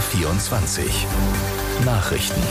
BR24 Nachrichten.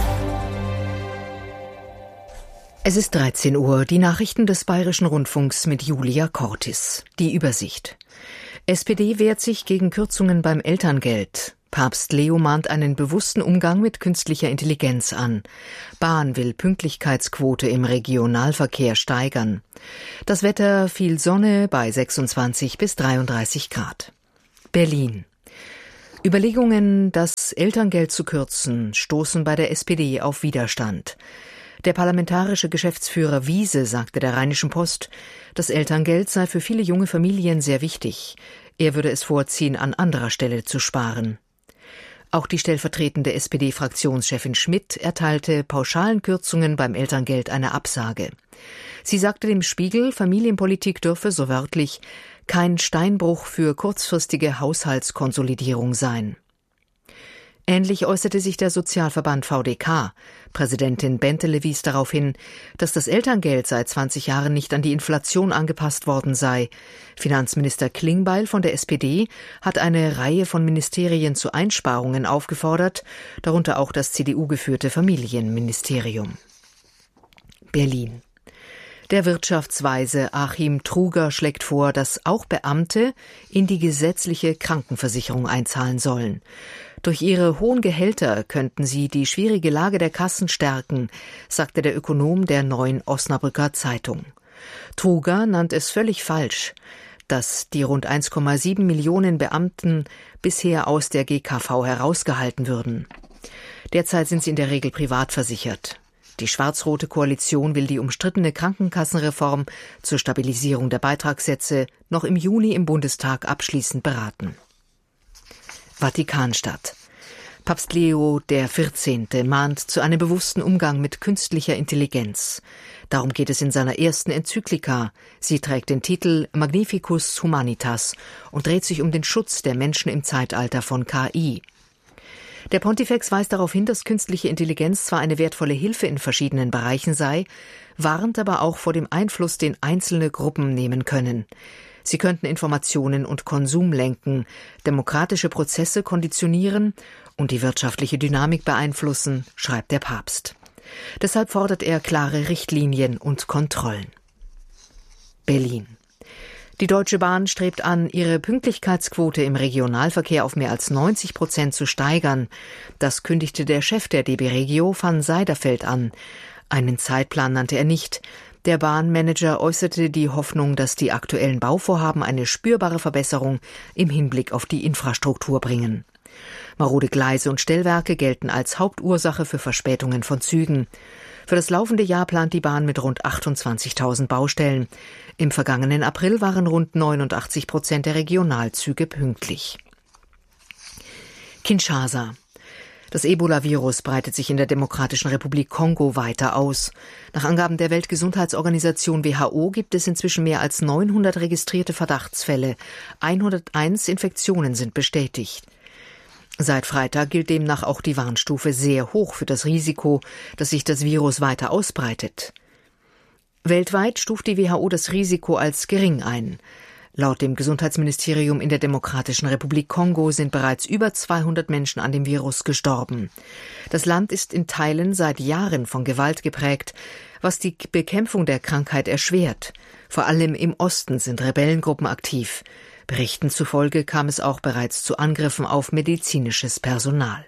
Es ist 13 Uhr, die Nachrichten des Bayerischen Rundfunks mit Julia Cortis. Die Übersicht. SPD wehrt sich gegen Kürzungen beim Elterngeld. Papst Leo mahnt einen bewussten Umgang mit künstlicher Intelligenz an. Bahn will Pünktlichkeitsquote im Regionalverkehr steigern. Das Wetter: viel Sonne bei 26 bis 33 Grad. Berlin. Überlegungen, das Elterngeld zu kürzen, stoßen bei der SPD auf Widerstand. Der parlamentarische Geschäftsführer Wiese sagte der Rheinischen Post, das Elterngeld sei für viele junge Familien sehr wichtig. Er würde es vorziehen, an anderer Stelle zu sparen. Auch die stellvertretende SPD-Fraktionschefin Schmidt erteilte pauschalen Kürzungen beim Elterngeld eine Absage. Sie sagte dem Spiegel, Familienpolitik dürfe, so wörtlich, kein Steinbruch für kurzfristige Haushaltskonsolidierung sein. Ähnlich äußerte sich der Sozialverband VDK. Präsidentin Bentele wies darauf hin, dass das Elterngeld seit 20 Jahren nicht an die Inflation angepasst worden sei. Finanzminister Klingbeil von der SPD hat eine Reihe von Ministerien zu Einsparungen aufgefordert, darunter auch das CDU-geführte Familienministerium. Berlin. Der Wirtschaftsweise Achim Truger schlägt vor, dass auch Beamte in die gesetzliche Krankenversicherung einzahlen sollen. Durch ihre hohen Gehälter könnten sie die schwierige Lage der Kassen stärken, sagte der Ökonom der Neuen Osnabrücker Zeitung. Truger nannte es völlig falsch, dass die rund 1,7 Millionen Beamten bisher aus der GKV herausgehalten würden. Derzeit sind sie in der Regel privat versichert. Die schwarz-rote Koalition will die umstrittene Krankenkassenreform zur Stabilisierung der Beitragssätze noch im Juni im Bundestag abschließend beraten. Vatikanstadt. Papst Leo XIV. Mahnt zu einem bewussten Umgang mit künstlicher Intelligenz. Darum geht es in seiner ersten Enzyklika. Sie trägt den Titel Magnificus Humanitas und dreht sich um den Schutz der Menschen im Zeitalter von KI. Der Pontifex weist darauf hin, dass künstliche Intelligenz zwar eine wertvolle Hilfe in verschiedenen Bereichen sei, warnt aber auch vor dem Einfluss, den einzelne Gruppen nehmen können. Sie könnten Informationen und Konsum lenken, demokratische Prozesse konditionieren und die wirtschaftliche Dynamik beeinflussen, schreibt der Papst. Deshalb fordert er klare Richtlinien und Kontrollen. Berlin. Die Deutsche Bahn strebt an, ihre Pünktlichkeitsquote im Regionalverkehr auf mehr als 90% zu steigern. Das kündigte der Chef der DB Regio, van Seiderfeld, an. Einen Zeitplan nannte er nicht. Der Bahnmanager äußerte die Hoffnung, dass die aktuellen Bauvorhaben eine spürbare Verbesserung im Hinblick auf die Infrastruktur bringen. Marode Gleise und Stellwerke gelten als Hauptursache für Verspätungen von Zügen. Für das laufende Jahr plant die Bahn mit rund 28.000 Baustellen. Im vergangenen April waren rund 89% der Regionalzüge pünktlich. Kinshasa. Das Ebola-Virus breitet sich in der Demokratischen Republik Kongo weiter aus. Nach Angaben der Weltgesundheitsorganisation WHO gibt es inzwischen mehr als 900 registrierte Verdachtsfälle. 101 Infektionen sind bestätigt. Seit Freitag gilt demnach auch die Warnstufe sehr hoch für das Risiko, dass sich das Virus weiter ausbreitet. Weltweit stuft die WHO das Risiko als gering ein. Laut dem Gesundheitsministerium in der Demokratischen Republik Kongo sind bereits über 200 Menschen an dem Virus gestorben. Das Land ist in Teilen seit Jahren von Gewalt geprägt, was die Bekämpfung der Krankheit erschwert. Vor allem im Osten sind Rebellengruppen aktiv. Berichten zufolge kam es auch bereits zu Angriffen auf medizinisches Personal.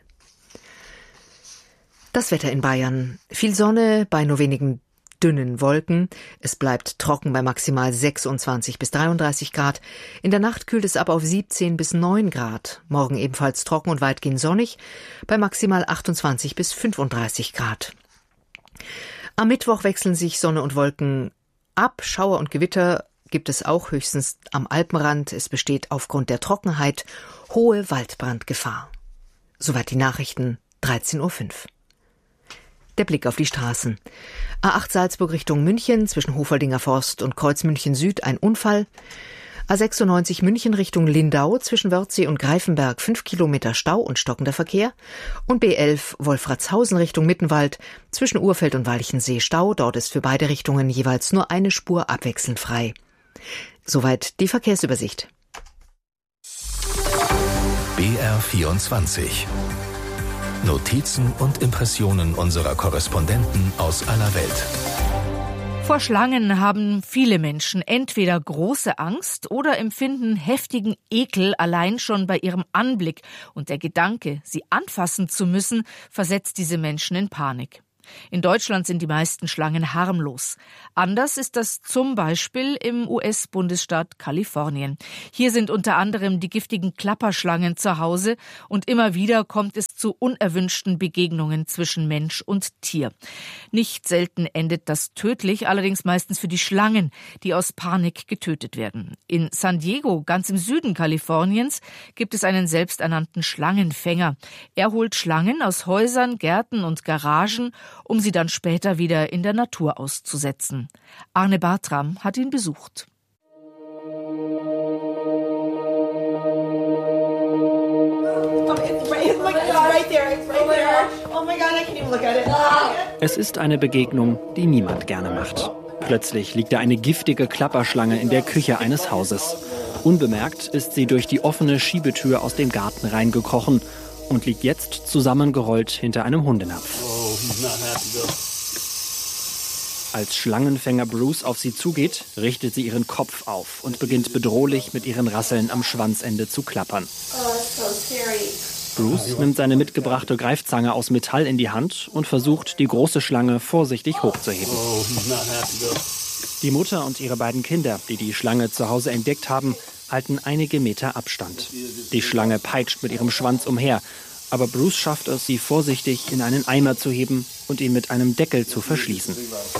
Das Wetter in Bayern. Viel Sonne bei nur wenigen dünnen Wolken. Es bleibt trocken bei maximal 26 bis 33 Grad. In der Nacht kühlt es ab auf 17 bis 9 Grad. Morgen ebenfalls trocken und weitgehend sonnig bei maximal 28 bis 35 Grad. Am Mittwoch wechseln sich Sonne und Wolken ab. Schauer und Gewitter gibt es auch höchstens am Alpenrand. Es besteht aufgrund der Trockenheit hohe Waldbrandgefahr. Soweit die Nachrichten, 13:05 Uhr. Der Blick auf die Straßen. A8 Salzburg Richtung München, zwischen Hofoldinger Forst und Kreuz München Süd ein Unfall. A96 München Richtung Lindau, zwischen Wörthsee und Greifenberg 5 Kilometer Stau und stockender Verkehr. Und B11 Wolfratshausen Richtung Mittenwald, zwischen Urfeld und Walchensee Stau. Dort ist für beide Richtungen jeweils nur eine Spur abwechselnd frei. Soweit die Verkehrsübersicht. BR BR24. Notizen und Impressionen unserer Korrespondenten aus aller Welt. Vor Schlangen haben viele Menschen entweder große Angst oder empfinden heftigen Ekel allein schon bei ihrem Anblick. Und der Gedanke, sie anfassen zu müssen, versetzt diese Menschen in Panik. In Deutschland sind die meisten Schlangen harmlos. Anders ist das zum Beispiel im US-Bundesstaat Kalifornien. Hier sind unter anderem die giftigen Klapperschlangen zu Hause und immer wieder kommt es zu unerwünschten Begegnungen zwischen Mensch und Tier. Nicht selten endet das tödlich, allerdings meistens für die Schlangen, die aus Panik getötet werden. In San Diego, ganz im Süden Kaliforniens, gibt es einen selbsternannten Schlangenfänger. Er holt Schlangen aus Häusern, Gärten und Garagen, um sie dann später wieder in der Natur auszusetzen. Arne Bartram hat ihn besucht. Es ist eine Begegnung, die niemand gerne macht. Plötzlich liegt da eine giftige Klapperschlange in der Küche eines Hauses. Unbemerkt ist sie durch die offene Schiebetür aus dem Garten reingekrochen und liegt jetzt zusammengerollt hinter einem Hundenapf. Als Schlangenfänger Bruce auf sie zugeht, richtet sie ihren Kopf auf und beginnt bedrohlich mit ihren Rasseln am Schwanzende zu klappern. Bruce nimmt seine mitgebrachte Greifzange aus Metall in die Hand und versucht, die große Schlange vorsichtig hochzuheben. Die Mutter und ihre beiden Kinder, die die Schlange zu Hause entdeckt haben, halten einige Meter Abstand. Die Schlange peitscht mit ihrem Schwanz umher, aber Bruce schafft es, sie vorsichtig in einen Eimer zu heben und ihn mit einem Deckel zu verschließen.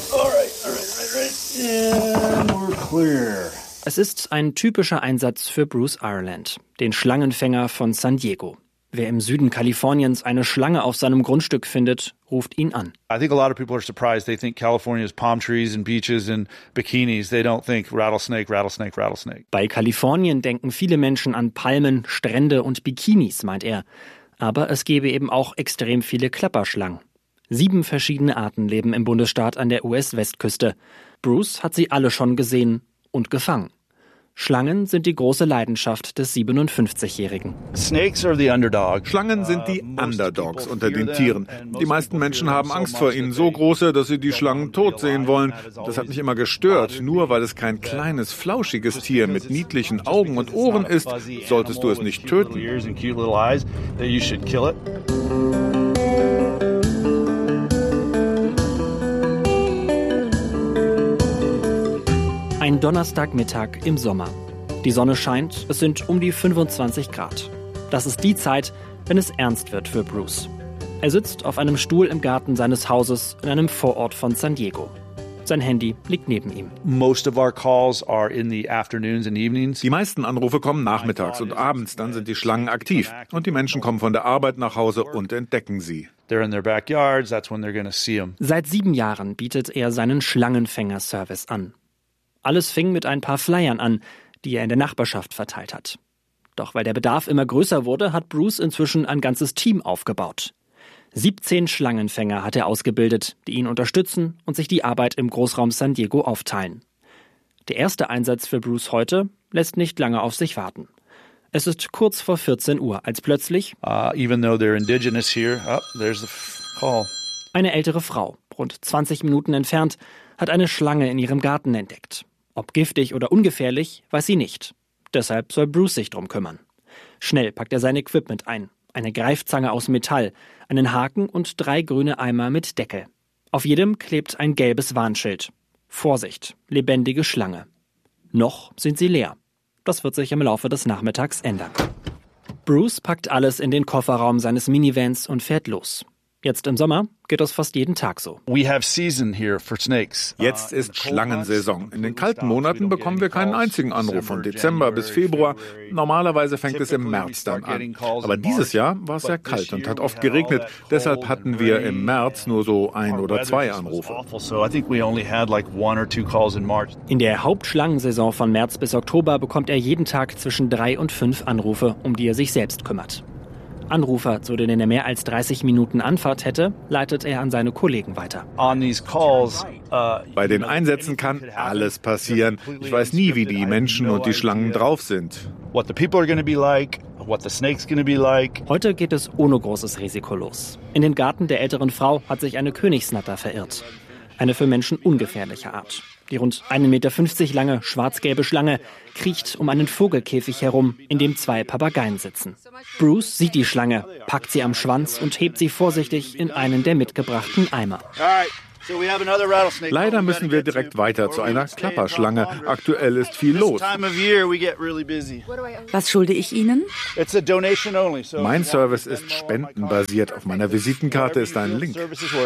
Es ist ein typischer Einsatz für Bruce Ireland, den Schlangenfänger von San Diego. Wer im Süden Kaliforniens eine Schlange auf seinem Grundstück findet, ruft ihn an. I think a lot of people are surprised. They think California is palm trees and beaches and bikinis. They don't think rattlesnake, rattlesnake, rattlesnake. Bei Kalifornien denken viele Menschen an Palmen, Strände und Bikinis, meint er. Aber es gäbe eben auch extrem viele Klapperschlangen. 7 verschiedene Arten leben im Bundesstaat an der US-Westküste. Bruce hat sie alle schon gesehen und gefangen. Schlangen sind die große Leidenschaft des 57-Jährigen. Schlangen sind die Underdogs unter den Tieren. Die meisten Menschen haben Angst vor ihnen, so große, dass sie die Schlangen tot sehen wollen. Das hat mich immer gestört. Nur weil es kein kleines, flauschiges Tier mit niedlichen Augen und Ohren ist, solltest du es nicht töten. Ein Donnerstagmittag im Sommer. Die Sonne scheint, es sind um die 25 Grad. Das ist die Zeit, wenn es ernst wird für Bruce. Er sitzt auf einem Stuhl im Garten seines Hauses in einem Vorort von San Diego. Sein Handy liegt neben ihm. Die meisten Anrufe kommen nachmittags und abends, dann sind die Schlangen aktiv. Und die Menschen kommen von der Arbeit nach Hause und entdecken sie. Seit 7 Jahren bietet er seinen Schlangenfänger-Service an. Alles fing mit ein paar Flyern an, die er in der Nachbarschaft verteilt hat. Doch weil der Bedarf immer größer wurde, hat Bruce inzwischen ein ganzes Team aufgebaut. 17 Schlangenfänger hat er ausgebildet, die ihn unterstützen und sich die Arbeit im Großraum San Diego aufteilen. Der erste Einsatz für Bruce heute lässt nicht lange auf sich warten. Es ist kurz vor 14 Uhr, als plötzlich eine ältere Frau, rund 20 Minuten entfernt, hat eine Schlange in ihrem Garten entdeckt. Ob giftig oder ungefährlich, weiß sie nicht. Deshalb soll Bruce sich drum kümmern. Schnell packt er sein Equipment ein. Eine Greifzange aus Metall, einen Haken und 3 grüne Eimer mit Deckel. Auf jedem klebt ein gelbes Warnschild. Vorsicht, lebendige Schlange. Noch sind sie leer. Das wird sich im Laufe des Nachmittags ändern. Bruce packt alles in den Kofferraum seines Minivans und fährt los. Jetzt im Sommer geht das fast jeden Tag so. Jetzt ist Schlangensaison. In den kalten Monaten bekommen wir keinen einzigen Anruf von Dezember bis Februar. Normalerweise fängt es im März dann an. Aber dieses Jahr war es sehr kalt und hat oft geregnet. Deshalb hatten wir im März nur so 1 oder 2 Anrufe. In der Hauptschlangensaison von März bis Oktober bekommt er jeden Tag zwischen 3 und 5 Anrufe, um die er sich selbst kümmert. Anrufer, zu denen er mehr als 30 Minuten Anfahrt hätte, leitet er an seine Kollegen weiter. Bei den Einsätzen kann alles passieren. Ich weiß nie, wie die Menschen und die Schlangen drauf sind. what the snake's gonna be like. Heute geht es ohne großes Risiko los. In den Garten der älteren Frau hat sich eine Königsnatter verirrt. Eine für Menschen ungefährliche Art. Die rund 1,50 Meter lange schwarz-gelbe Schlange kriecht um einen Vogelkäfig herum, in dem 2 Papageien sitzen. Bruce sieht die Schlange, packt sie am Schwanz und hebt sie vorsichtig in einen der mitgebrachten Eimer. Leider müssen wir direkt weiter zu einer Klapperschlange. Aktuell ist viel los. Was schulde ich Ihnen? Mein Service ist spendenbasiert. Auf meiner Visitenkarte ist ein Link.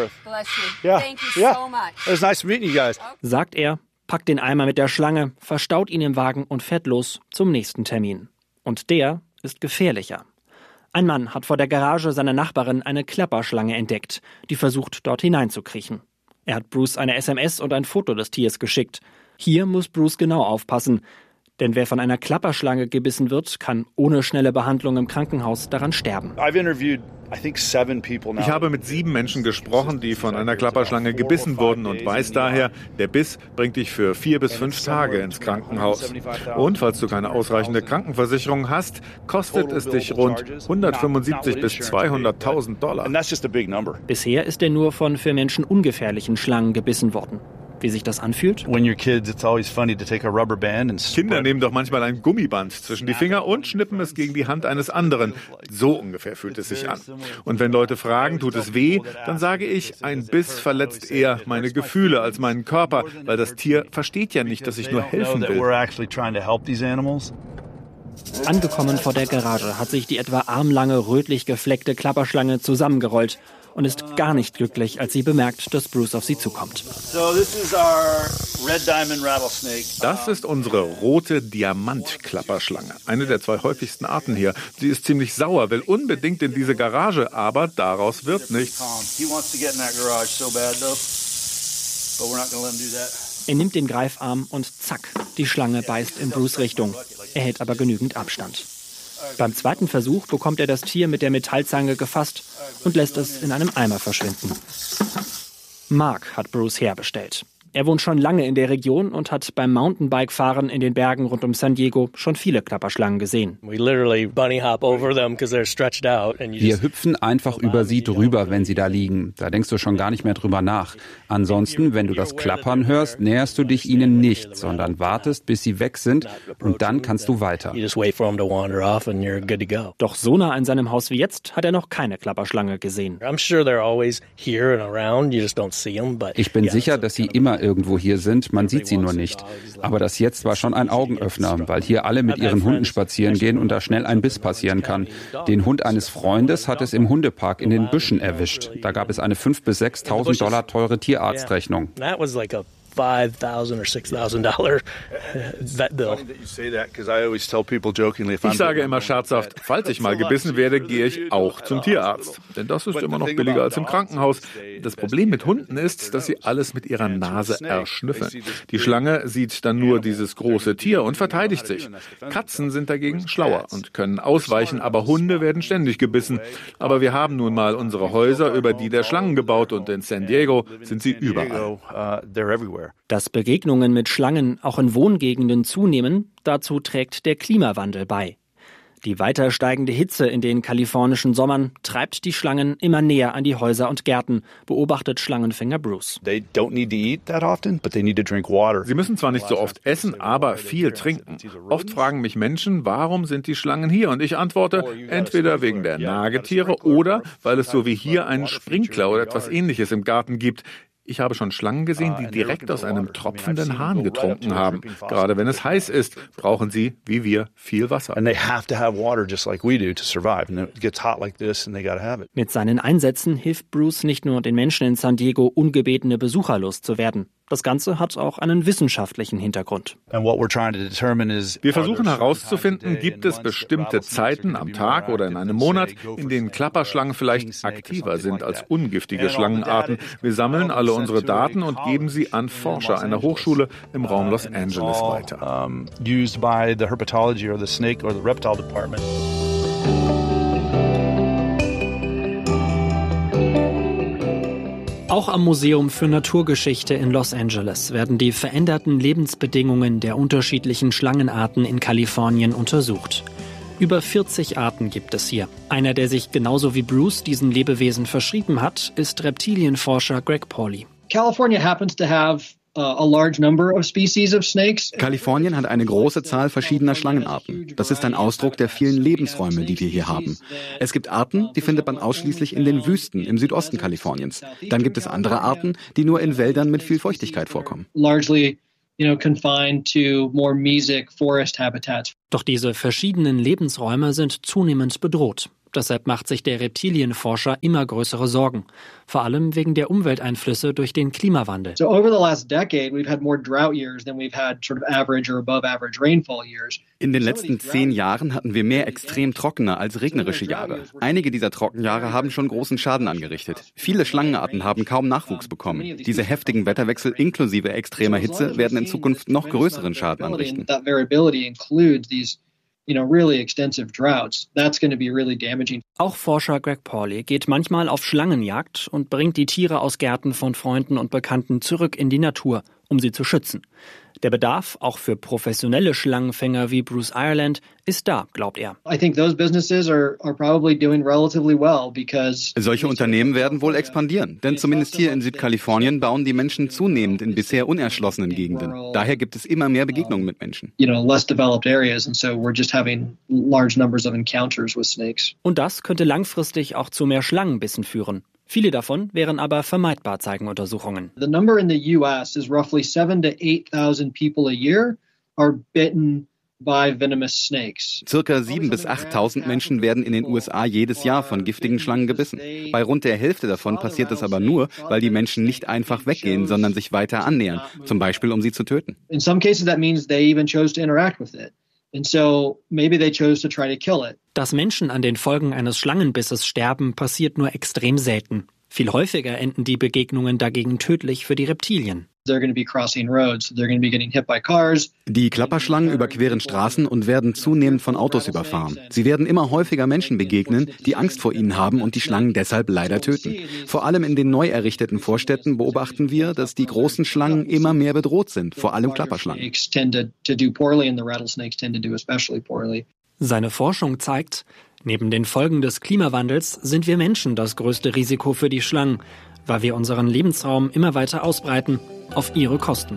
Sagt er, packt den Eimer mit der Schlange, verstaut ihn im Wagen und fährt los zum nächsten Termin. Und der ist gefährlicher. Ein Mann hat vor der Garage seiner Nachbarin eine Klapperschlange entdeckt, die versucht, dort hineinzukriechen. Er hat Bruce eine SMS und ein Foto des Tiers geschickt. Hier muss Bruce genau aufpassen, denn wer von einer Klapperschlange gebissen wird, kann ohne schnelle Behandlung im Krankenhaus daran sterben. Ich habe mit 7 Menschen gesprochen, die von einer Klapperschlange gebissen wurden und weiß daher, der Biss bringt dich für 4 bis 5 Tage ins Krankenhaus. Und falls du keine ausreichende Krankenversicherung hast, kostet es dich rund 175 bis 200.000 $. Bisher ist er nur von für Menschen ungefährlichen Schlangen gebissen worden. Wie sich das anfühlt? Kinder nehmen doch manchmal ein Gummiband zwischen die Finger und schnippen es gegen die Hand eines anderen. So ungefähr fühlt es sich an. Und wenn Leute fragen, tut es weh, dann sage ich, ein Biss verletzt eher meine Gefühle als meinen Körper, weil das Tier versteht ja nicht, dass ich nur helfen will. Angekommen vor der Garage hat sich die etwa armlange, rötlich gefleckte Klapperschlange zusammengerollt und ist gar nicht glücklich, als sie bemerkt, dass Bruce auf sie zukommt. Das ist unsere rote Diamant-Klapperschlange, eine der 2 häufigsten Arten hier. Sie ist ziemlich sauer, will unbedingt in diese Garage, aber daraus wird nichts. Er nimmt den Greifarm und zack, die Schlange beißt in Bruce' Richtung. Er hält aber genügend Abstand. Beim zweiten Versuch bekommt er das Tier mit der Metallzange gefasst und lässt es in einem Eimer verschwinden. Mark hat Bruce herbestellt. Er wohnt schon lange in der Region und hat beim Mountainbike-Fahren in den Bergen rund um San Diego schon viele Klapperschlangen gesehen. Wir hüpfen einfach über sie drüber, wenn sie da liegen. Da denkst du schon gar nicht mehr drüber nach. Ansonsten, wenn du das Klappern hörst, näherst du dich ihnen nicht, sondern wartest, bis sie weg sind und dann kannst du weiter. Doch so nah an seinem Haus wie jetzt hat er noch keine Klapperschlange gesehen. Ich bin sicher, dass sie immer irgendwo hier sind, man sieht sie nur nicht. Aber das jetzt war schon ein Augenöffner, weil hier alle mit ihren Hunden spazieren gehen und da schnell ein Biss passieren kann. Den Hund eines Freundes hat es im Hundepark in den Büschen erwischt. Da gab es eine 5.000 bis 6.000 $ teure Tierarztrechnung. $5,000 or $6,000 vet bill. Ich sage immer scherzhaft, falls ich mal gebissen werde, gehe ich auch zum Tierarzt. Denn das ist immer noch billiger als im Krankenhaus. Das Problem mit Hunden ist, dass sie alles mit ihrer Nase erschnüffeln. Die Schlange sieht dann nur dieses große Tier und verteidigt sich. Katzen sind dagegen schlauer und können ausweichen, aber Hunde werden ständig gebissen. Aber wir haben nun mal unsere Häuser über die der Schlangen gebaut und in San Diego sind sie überall. Dass Begegnungen mit Schlangen auch in Wohngegenden zunehmen, dazu trägt der Klimawandel bei. Die weiter steigende Hitze in den kalifornischen Sommern treibt die Schlangen immer näher an die Häuser und Gärten, beobachtet Schlangenfänger Bruce. Sie müssen zwar nicht so oft essen, aber viel trinken. Oft fragen mich Menschen, warum sind die Schlangen hier? Und ich antworte, entweder wegen der Nagetiere oder weil es so wie hier einen Sprinkler oder etwas Ähnliches im Garten gibt. Ich habe schon Schlangen gesehen, die direkt aus einem tropfenden Hahn getrunken haben. Gerade wenn es heiß ist, brauchen sie, wie wir, viel Wasser. Mit seinen Einsätzen hilft Bruce nicht nur den Menschen in San Diego, ungebetene Besucher loszuwerden. Das Ganze hat auch einen wissenschaftlichen Hintergrund. Wir versuchen herauszufinden, gibt es bestimmte Zeiten am Tag oder in einem Monat, in denen Klapperschlangen vielleicht aktiver sind als ungiftige Schlangenarten. Wir sammeln alle unsere Daten und geben sie an Forscher einer Hochschule im Raum Los Angeles weiter. Auch am Museum für Naturgeschichte in Los Angeles werden die veränderten Lebensbedingungen der unterschiedlichen Schlangenarten in Kalifornien untersucht. Über 40 Arten gibt es hier. Einer, der sich genauso wie Bruce diesen Lebewesen verschrieben hat, ist Reptilienforscher Greg Pauly. California happens to have a large number of species of snakes. Kalifornien hat eine große Zahl verschiedener Schlangenarten. Das ist ein Ausdruck der vielen Lebensräume, die wir hier haben. Es gibt Arten, die findet man ausschließlich in den Wüsten im Südosten Kaliforniens. Dann gibt es andere Arten, die nur in Wäldern mit viel Feuchtigkeit vorkommen. Largely, confined to more mesic forest habitats. Doch diese verschiedenen Lebensräume sind zunehmend bedroht. Deshalb macht sich der Reptilienforscher immer größere Sorgen. Vor allem wegen der Umwelteinflüsse durch den Klimawandel. So over the last decade, we've had more drought years than we've had sort of average or above average rainfall years. In den letzten 10 Jahren hatten wir mehr extrem trockene als regnerische Jahre. Einige dieser Trockenjahre haben schon großen Schaden angerichtet. Viele Schlangenarten haben kaum Nachwuchs bekommen. Diese heftigen Wetterwechsel inklusive extremer Hitze werden in Zukunft noch größeren Schaden anrichten. Really extensive droughts. That's going to be really damaging. Auch Forscher Greg Pauly geht manchmal auf Schlangenjagd und bringt die Tiere aus Gärten von Freunden und Bekannten zurück in die Natur, um sie zu schützen. Der Bedarf, auch für professionelle Schlangenfänger wie Bruce Ireland, ist da, glaubt er. I think those businesses are probably doing relatively well because solche Unternehmen werden wohl expandieren, denn zumindest hier in Südkalifornien bauen die Menschen zunehmend in bisher unerschlossenen Gegenden. Daher gibt es immer mehr Begegnungen mit Menschen. Less developed areas, and so we're just having large numbers of encounters with snakes. Und das könnte langfristig auch zu mehr Schlangenbissen führen. Viele davon wären aber vermeidbar, zeigen Untersuchungen. The number in the US is roughly 7,000 to 8,000 people a year are bitten by venomous snakes. Circa 7.000 bis 8.000 Menschen werden in den USA jedes Jahr von giftigen Schlangen gebissen. Bei rund der Hälfte davon passiert das aber nur, weil die Menschen nicht einfach weggehen, sondern sich weiter annähern, zum Beispiel um sie zu töten. In some cases that means they even chose to interact with it. And so maybe they chose to try to kill it. Dass Menschen an den Folgen eines Schlangenbisses sterben, passiert nur extrem selten. Viel häufiger enden die Begegnungen dagegen tödlich für die Reptilien. They're going to be crossing roads, they're going to be getting hit by cars. Die Klapperschlangen überqueren Straßen und werden zunehmend von Autos überfahren. Sie werden immer häufiger Menschen begegnen, die Angst vor ihnen haben und die Schlangen deshalb leider töten. Vor allem in den neu errichteten Vorstädten beobachten wir, dass die großen Schlangen immer mehr bedroht sind, vor allem Klapperschlangen. Seine Forschung zeigt, neben den Folgen des Klimawandels sind wir Menschen das größte Risiko für die Schlangen, weil wir unseren Lebensraum immer weiter ausbreiten, auf ihre Kosten.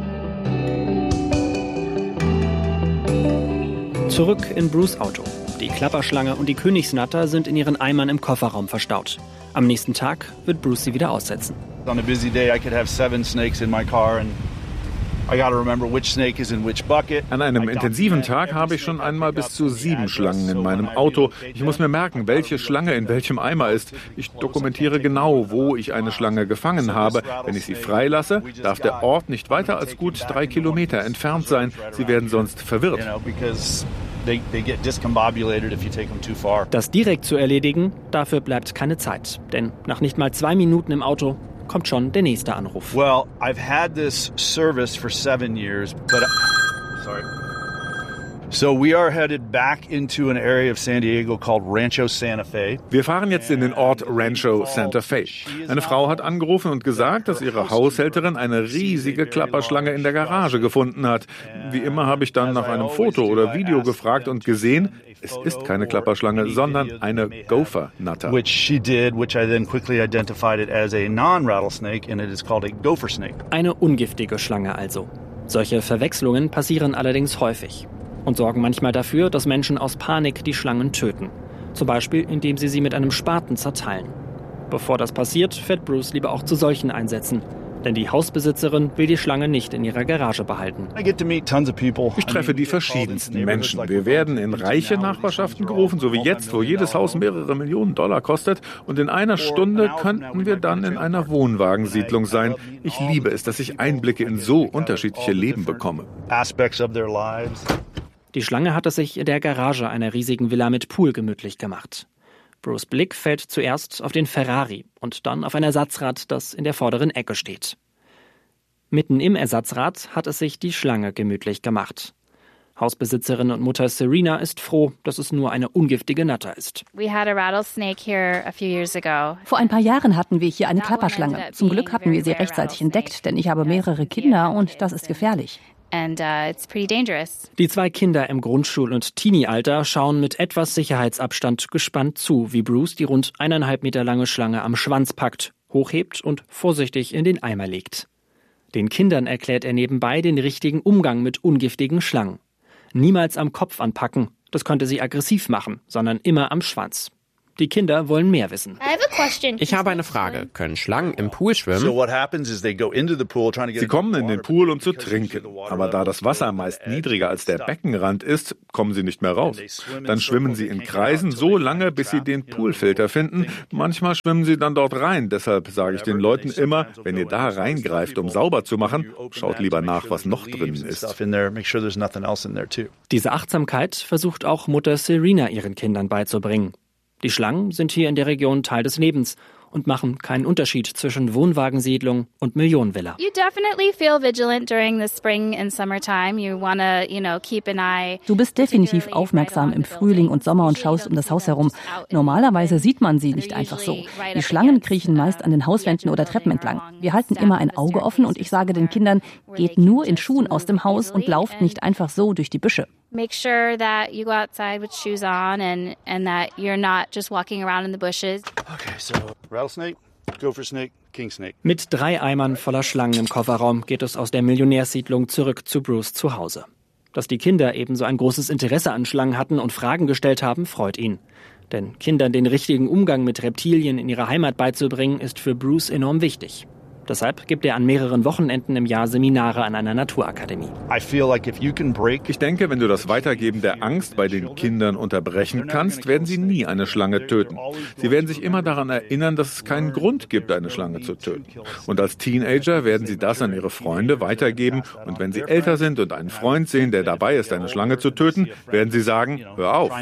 Zurück in Bruce' Auto. Die Klapperschlange und die Königsnatter sind in ihren Eimern im Kofferraum verstaut. Am nächsten Tag wird Bruce sie wieder aussetzen. On a busy day I could have 7 snakes in my car and I got to remember which snake is in which bucket. An einem intensiven Tag habe ich schon einmal bis zu 7 Schlangen in meinem Auto. Ich muss mir merken, welche Schlange in welchem Eimer ist. Ich dokumentiere genau, wo ich eine Schlange gefangen habe. Wenn ich sie freilasse, darf der Ort nicht weiter als gut 3 Kilometer entfernt sein. Sie werden sonst verwirrt. Das direkt zu erledigen, dafür bleibt keine Zeit. Denn nach nicht mal 2 Minuten im Auto kommt schon der nächste Anruf. Well, I've had this service for 7 years, but sorry. So we are headed back into an area of San Diego called Rancho Santa Fe. Wir fahren jetzt in den Ort Rancho Santa Fe. Eine Frau hat angerufen und gesagt, dass ihre Haushälterin eine riesige Klapperschlange in der Garage gefunden hat. Wie immer habe ich dann nach einem Foto oder Video gefragt und gesehen, es ist keine Klapperschlange, sondern eine Gopher-Natter. Which she did, which I then quickly identified it as a non-rattlesnake and it is called a gopher snake. Eine ungiftige Schlange also. Solche Verwechslungen passieren allerdings häufig und sorgen manchmal dafür, dass Menschen aus Panik die Schlangen töten. Zum Beispiel, indem sie mit einem Spaten zerteilen. Bevor das passiert, fährt Bruce lieber auch zu solchen Einsätzen. Denn die Hausbesitzerin will die Schlange nicht in ihrer Garage behalten. Ich treffe die verschiedensten Menschen. Wir werden in reiche Nachbarschaften gerufen, so wie jetzt, wo jedes Haus mehrere Millionen $Millionen kostet. Und in einer Stunde könnten wir dann in einer Wohnwagensiedlung sein. Ich liebe es, dass ich Einblicke in so unterschiedliche Leben bekomme. Die Schlange hat es sich in der Garage einer riesigen Villa mit Pool gemütlich gemacht. Bruce' Blick fällt zuerst auf den Ferrari und dann auf ein Ersatzrad, das in der vorderen Ecke steht. Mitten im Ersatzrad hat es sich die Schlange gemütlich gemacht. Hausbesitzerin und Mutter Serena ist froh, dass es nur eine ungiftige Natter ist. Vor ein paar Jahren hatten wir hier eine Klapperschlange. Zum Glück hatten wir sie rechtzeitig entdeckt, denn ich habe mehrere Kinder und das ist gefährlich. Die 2 Kinder im Grundschul- und Teenie-Alter schauen mit etwas Sicherheitsabstand gespannt zu, wie Bruce die rund 1,5 Meter lange Schlange am Schwanz packt, hochhebt und vorsichtig in den Eimer legt. Den Kindern erklärt er nebenbei den richtigen Umgang mit ungiftigen Schlangen. Niemals am Kopf anpacken, das könnte sie aggressiv machen, sondern immer am Schwanz. Die Kinder wollen mehr wissen. Ich habe eine Frage. Können Schlangen im Pool schwimmen? Sie kommen in den Pool, um zu trinken. Aber da das Wasser meist niedriger als der Beckenrand ist, kommen sie nicht mehr raus. Dann schwimmen sie in Kreisen so lange, bis sie den Poolfilter finden. Manchmal schwimmen sie dann dort rein. Deshalb sage ich den Leuten immer, wenn ihr da reingreift, um sauber zu machen, schaut lieber nach, was noch drinnen ist. Diese Achtsamkeit versucht auch Mutter Serena ihren Kindern beizubringen. Die Schlangen sind hier in der Region Teil des Lebens und machen keinen Unterschied zwischen Wohnwagensiedlung und Millionenvilla. Du bist definitiv aufmerksam im Frühling und Sommer und schaust um das Haus herum. Normalerweise sieht man sie nicht einfach so. Die Schlangen kriechen meist an den Hauswänden oder Treppen entlang. Wir halten immer ein Auge offen und ich sage den Kindern, geht nur in Schuhen aus dem Haus und lauft nicht einfach so durch die Büsche. Make sure that you go outside with shoes on and that you're not just walking around in the bushes. Okay, so rattlesnake, gopher snake, king snake. Mit 3 Eimern voller Schlangen im Kofferraum geht es aus der Millionärssiedlung zurück zu Bruce zu Hause. Dass die Kinder ebenso ein großes Interesse an Schlangen hatten und Fragen gestellt haben, freut ihn. Denn Kindern den richtigen Umgang mit Reptilien in ihrer Heimat beizubringen, ist für Bruce enorm wichtig. Deshalb gibt er an mehreren Wochenenden im Jahr Seminare an einer Naturakademie. Ich denke, wenn du das Weitergeben der Angst bei den Kindern unterbrechen kannst, werden sie nie eine Schlange töten. Sie werden sich immer daran erinnern, dass es keinen Grund gibt, eine Schlange zu töten. Und als Teenager werden sie das an ihre Freunde weitergeben. Und wenn sie älter sind und einen Freund sehen, der dabei ist, eine Schlange zu töten, werden sie sagen, hör auf.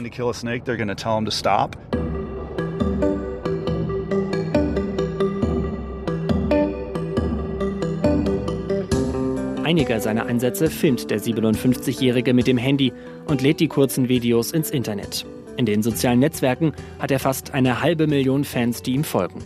Einige seiner Einsätze filmt der 57-Jährige mit dem Handy und lädt die kurzen Videos ins Internet. In den sozialen Netzwerken hat er fast 500.000 Fans, die ihm folgen.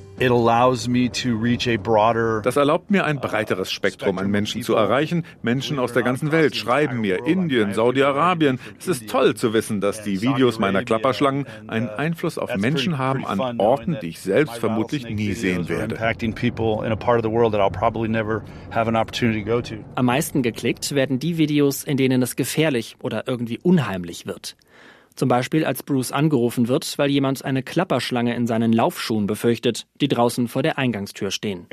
Das erlaubt mir, ein breiteres Spektrum an Menschen zu erreichen. Menschen aus der ganzen Welt schreiben mir, Indien, Saudi-Arabien. Es ist toll zu wissen, dass die Videos meiner Klapperschlangen einen Einfluss auf Menschen haben an Orten, die ich selbst vermutlich nie sehen werde. Am meisten geklickt werden die Videos, in denen es gefährlich oder irgendwie unheimlich wird. Zum Beispiel, als Bruce angerufen wird, weil jemand eine Klapperschlange in seinen Laufschuhen befürchtet, die draußen vor der Eingangstür stehen.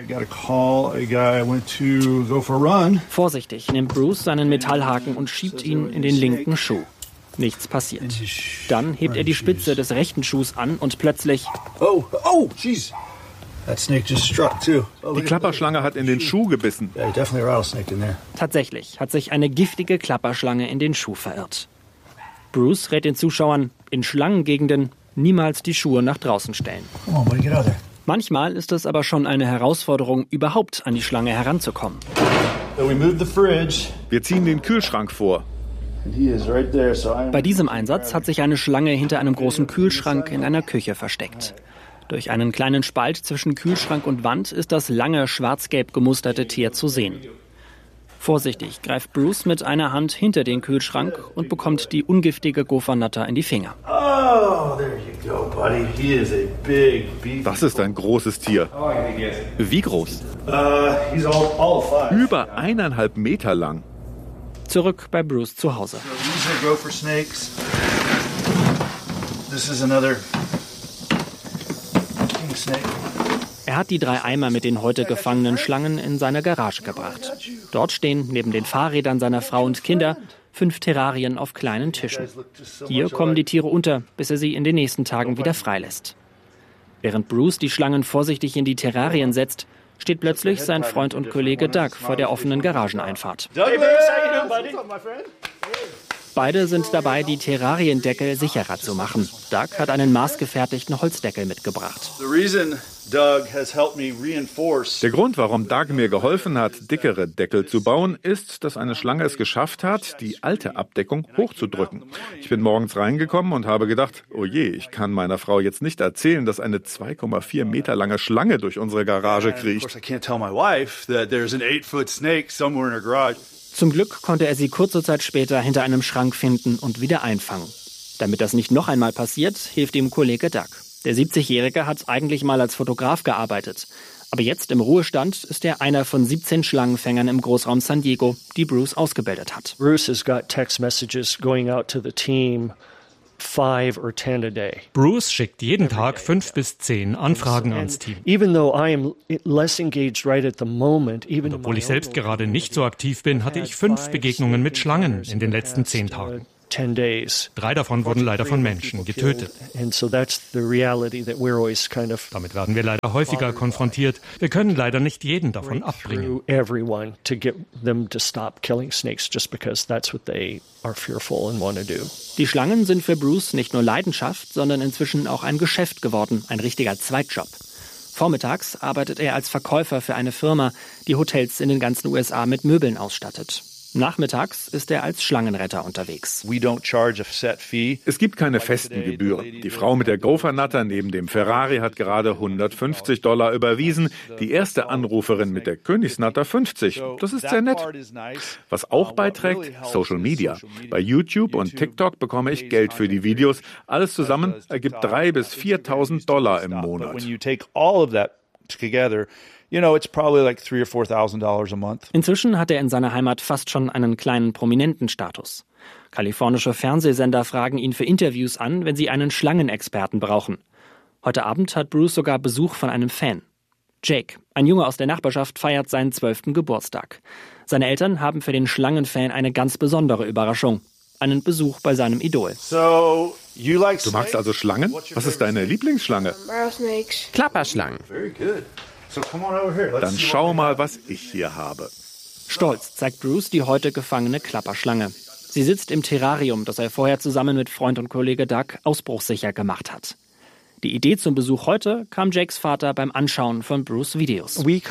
Vorsichtig nimmt Bruce seinen Metallhaken und schiebt ihn in den linken Schuh. Nichts passiert. Dann hebt er die Spitze des rechten Schuhs an und plötzlich... Die Klapperschlange hat in den Schuh gebissen. Tatsächlich hat sich eine giftige Klapperschlange in den Schuh verirrt. Bruce rät den Zuschauern, in Schlangengegenden niemals die Schuhe nach draußen stellen. Manchmal ist es aber schon eine Herausforderung, überhaupt an die Schlange heranzukommen. Wir ziehen den Kühlschrank vor. Bei diesem Einsatz hat sich eine Schlange hinter einem großen Kühlschrank in einer Küche versteckt. Durch einen kleinen Spalt zwischen Kühlschrank und Wand ist das lange, schwarz-gelb gemusterte Tier zu sehen. Vorsichtig greift Bruce mit einer Hand hinter den Kühlschrank und bekommt die ungiftige Gophernatter in die Finger. Das ist ein großes Tier. Wie groß? Über 1,5 Meter lang. Zurück bei Bruce zu Hause. Er hat die 3 Eimer mit den heute gefangenen Schlangen in seine Garage gebracht. Dort stehen neben den Fahrrädern seiner Frau und Kinder 5 Terrarien auf kleinen Tischen. Hier kommen die Tiere unter, bis er sie in den nächsten Tagen wieder freilässt. Während Bruce die Schlangen vorsichtig in die Terrarien setzt, steht plötzlich sein Freund und Kollege Doug vor der offenen Garageneinfahrt. Beide sind dabei, die Terrariendeckel sicherer zu machen. Doug hat einen maßgefertigten Holzdeckel mitgebracht. Der Grund, warum Doug mir geholfen hat, dickere Deckel zu bauen, ist, dass eine Schlange es geschafft hat, die alte Abdeckung hochzudrücken. Ich bin morgens reingekommen und habe gedacht, oh je, ich kann meiner Frau jetzt nicht erzählen, dass eine 2,4 Meter lange Schlange durch unsere Garage kriecht. Zum Glück konnte er sie kurze Zeit später hinter einem Schrank finden und wieder einfangen. Damit das nicht noch einmal passiert, hilft ihm Kollege Doug. Der 70-Jährige hat eigentlich mal als Fotograf gearbeitet. Aber jetzt im Ruhestand ist er einer von 17 Schlangenfängern im Großraum San Diego, die Bruce ausgebildet hat. Bruce has got text messages going out to the team 5 or 10 a day. Bruce schickt jeden Tag 5 bis 10 Anfragen ans Team. Even though I am less engaged right at the moment, und obwohl ich selbst gerade nicht so aktiv bin, hatte ich 5 Begegnungen mit Schlangen in den letzten 10 Tagen. 10 days. 3 davon wurden leider von Menschen getötet. And so that's the reality that we're always kind of Damit werden wir leider häufiger konfrontiert. Wir können leider nicht jeden davon abbringen. Everyone to get them to stop killing snakes just because that's what they are fearful and want to do. Die Schlangen sind für Bruce nicht nur Leidenschaft, sondern inzwischen auch ein Geschäft geworden, ein richtiger Zweitjob. Vormittags arbeitet er als Verkäufer für eine Firma, die Hotels in den ganzen USA mit Möbeln ausstattet. Nachmittags ist er als Schlangenretter unterwegs. Es gibt keine festen Gebühren. Die Frau mit der Gophernatter neben dem Ferrari hat gerade $150 überwiesen. Die erste Anruferin mit der Königsnatter 50. Das ist sehr nett. Was auch beiträgt, Social Media. Bei YouTube und TikTok bekomme ich Geld für die Videos. Alles zusammen ergibt $3.000 bis $4.000 im Monat. It's probably like $3,000 or $4,000 a month. Inzwischen hat er in seiner Heimat fast schon einen kleinen Prominentenstatus. Kalifornische Fernsehsender fragen ihn für Interviews an, wenn sie einen Schlangenexperten brauchen. Heute Abend hat Bruce sogar Besuch von einem Fan. Jake, ein Junge aus der Nachbarschaft, feiert seinen 12. Geburtstag. Seine Eltern haben für den Schlangenfan eine ganz besondere Überraschung. Einen Besuch bei seinem Idol. Du magst also Schlangen? Was ist deine Lieblingsschlange? Klapperschlangen. Dann schau mal, was ich hier habe. Stolz zeigt Bruce die heute gefangene Klapperschlange. Sie sitzt im Terrarium, das er vorher zusammen mit Freund und Kollege Doug ausbruchssicher gemacht hat. Die Idee zum Besuch heute kam Jakes Vater beim Anschauen von Bruce' Videos. Wir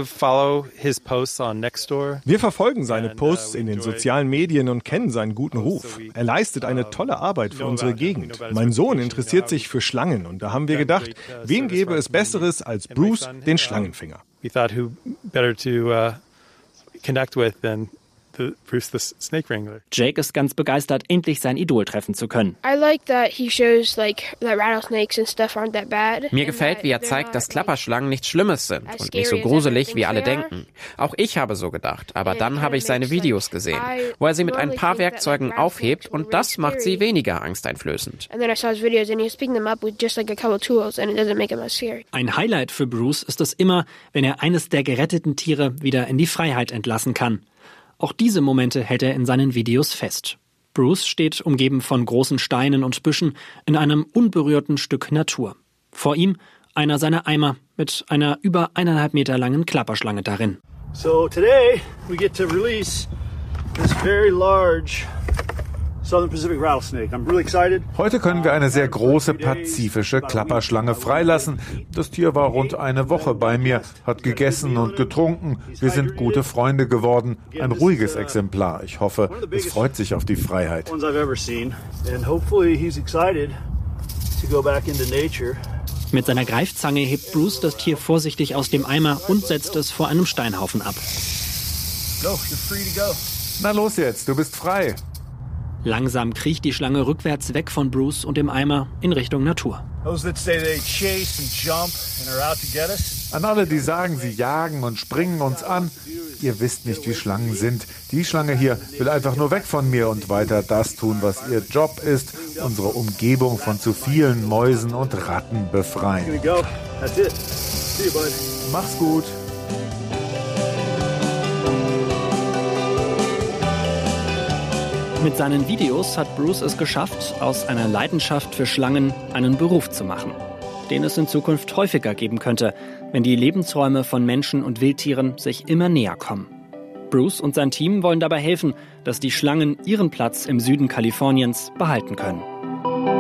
verfolgen seine Posts in den sozialen Medien und kennen seinen guten Ruf. Er leistet eine tolle Arbeit für unsere Gegend. Mein Sohn interessiert sich für Schlangen und da haben wir gedacht, wen gäbe es Besseres als Bruce, den Schlangenfänger. Jake ist ganz begeistert, endlich sein Idol treffen zu können. Mir gefällt, wie er zeigt, dass Klapperschlangen nichts Schlimmes sind und nicht so gruselig, wie alle denken. Auch ich habe so gedacht, aber dann habe ich seine Videos gesehen, wo er sie mit ein paar Werkzeugen aufhebt und das macht sie weniger angsteinflößend. Ein Highlight für Bruce ist es immer, wenn er eines der geretteten Tiere wieder in die Freiheit entlassen kann. Auch diese Momente hält er in seinen Videos fest. Bruce steht umgeben von großen Steinen und Büschen in einem unberührten Stück Natur. Vor ihm einer seiner Eimer mit einer über 1,5 Meter langen Klapperschlange darin. So today we get to release this very large Southern Pacific rattlesnake. I'm really excited. Heute können wir eine sehr große pazifische Klapperschlange freilassen. Das Tier war rund eine Woche bei mir, hat gegessen und getrunken. Wir sind gute Freunde geworden. Ein ruhiges Exemplar. Ich hoffe, es freut sich auf die Freiheit. Mit seiner Greifzange hebt Bruce das Tier vorsichtig aus dem Eimer und setzt es vor einem Steinhaufen ab. Na los jetzt, du bist frei. Langsam kriecht die Schlange rückwärts weg von Bruce und dem Eimer in Richtung Natur. An alle, die sagen, sie jagen und springen uns an, ihr wisst nicht, wie Schlangen sind. Die Schlange hier will einfach nur weg von mir und weiter das tun, was ihr Job ist, unsere Umgebung von zu vielen Mäusen und Ratten befreien. Mach's gut. Mit seinen Videos hat Bruce es geschafft, aus einer Leidenschaft für Schlangen einen Beruf zu machen, den es in Zukunft häufiger geben könnte, wenn die Lebensräume von Menschen und Wildtieren sich immer näher kommen. Bruce und sein Team wollen dabei helfen, dass die Schlangen ihren Platz im Süden Kaliforniens behalten können.